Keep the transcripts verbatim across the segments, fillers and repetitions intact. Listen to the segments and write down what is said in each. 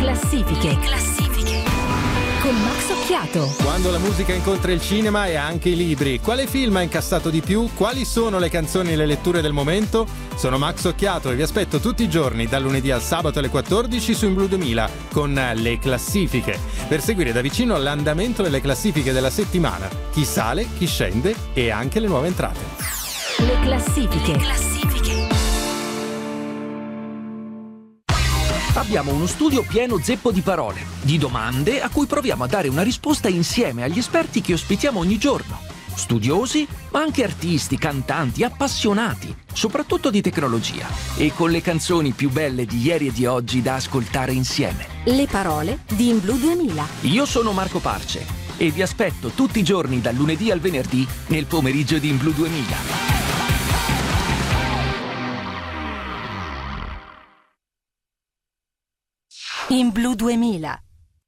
classifiche. Le classifiche. Con Max Occhiato. Quando la musica incontra il cinema e anche i libri, quale film ha incassato di più? Quali sono le canzoni e le letture del momento? Sono Max Occhiato e vi aspetto tutti i giorni, dal lunedì al sabato alle quattordici su In Blu duemila, con le classifiche, per seguire da vicino l'andamento delle classifiche della settimana, chi sale, chi scende e anche le nuove entrate. Le classifiche. Le classifiche. Abbiamo uno studio pieno zeppo di parole, di domande a cui proviamo a dare una risposta insieme agli esperti che ospitiamo ogni giorno. Studiosi, ma anche artisti, cantanti, appassionati, soprattutto di tecnologia. E con le canzoni più belle di ieri e di oggi da ascoltare insieme. Le parole di In Blu duemila. Io sono Marco Parce e vi aspetto tutti i giorni dal lunedì al venerdì nel pomeriggio di In Blu duemila. In Blu duemila.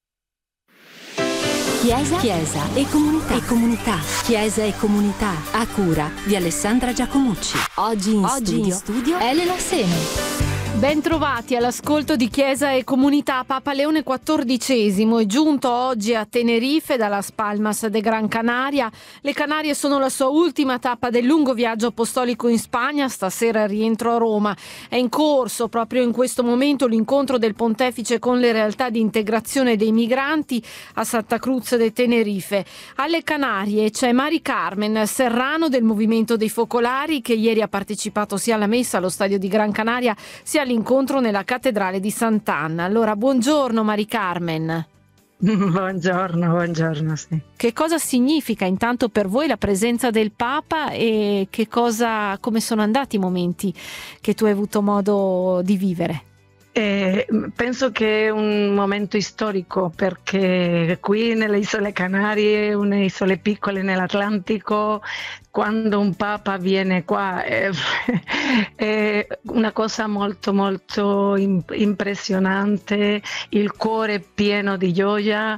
Chiesa, Chiesa e comunità. E comunità. Chiesa e comunità. A cura di Alessandra Giacomucci. Oggi in Oggi studio, in studio Elena Seni. Ben trovati all'ascolto di Chiesa e Comunità. Papa Leone quattordicesimo è giunto oggi a Tenerife dalla Las Palmas de Gran Canaria. Le Canarie sono la sua ultima tappa del lungo viaggio apostolico in Spagna. Stasera rientro a Roma. È in corso proprio in questo momento l'incontro del pontefice con le realtà di integrazione dei migranti a Santa Cruz de Tenerife. Alle Canarie c'è Mari Carmen Serrano del Movimento dei Focolari, che ieri ha partecipato sia alla messa allo stadio di Gran Canaria sia all'incontro nella cattedrale di Sant'Anna. Allora, buongiorno Mari Carmen. Buongiorno, buongiorno, sì. Che cosa significa intanto per voi la presenza del Papa e che cosa, come sono andati i momenti che tu hai avuto modo di vivere? Eh, penso che è un momento storico, perché qui nelle Isole Canarie, une isole piccole nell'Atlantico, quando un Papa viene qua è, è una cosa molto molto impressionante, il cuore pieno di gioia,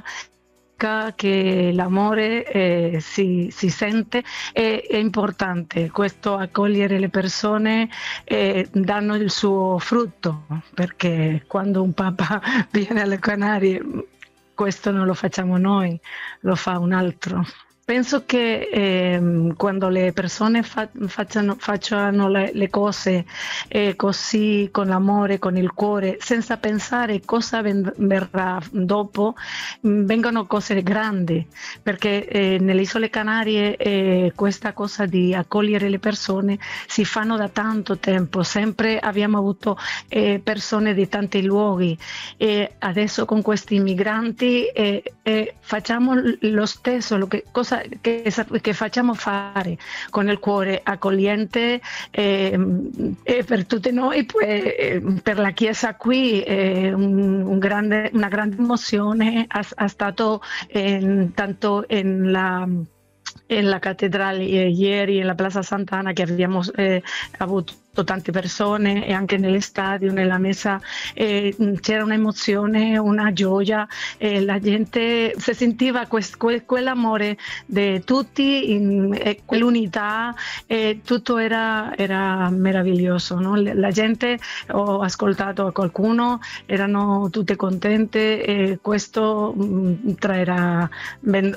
che l'amore eh, si, si sente. È, è importante questo, accogliere le persone, eh, danno il suo frutto, perché quando un Papa viene alle Canarie questo non lo facciamo noi, lo fa un altro. Penso che eh, quando le persone fa, facciano, facciano le, le cose eh, così, con l'amore, con il cuore, senza pensare cosa ven- verrà dopo, mh, vengono cose grandi, perché eh, nelle Isole Canarie eh, questa cosa di accogliere le persone si fanno da tanto tempo, sempre abbiamo avuto eh, persone di tanti luoghi e adesso con questi migranti eh, eh, facciamo lo stesso, lo che, cosa Che, che facciamo fare con il cuore accogliente eh, e per tutti noi, poi, eh, per la Chiesa qui eh, un, un grande, una grande emozione ha, ha stato eh, tanto in la nella cattedrale eh, ieri, nella Plaza Sant'Anna, che abbiamo eh, avuto tante persone, e anche nello stadio, nella messa eh, c'era un'emozione, una gioia, eh, la gente si sentiva quest, que, quell'amore di tutti, in, eh, quell'unità, eh, tutto era, era meraviglioso, no? La gente, ho ascoltato a qualcuno, erano tutte contente e questo mh, traerà ben,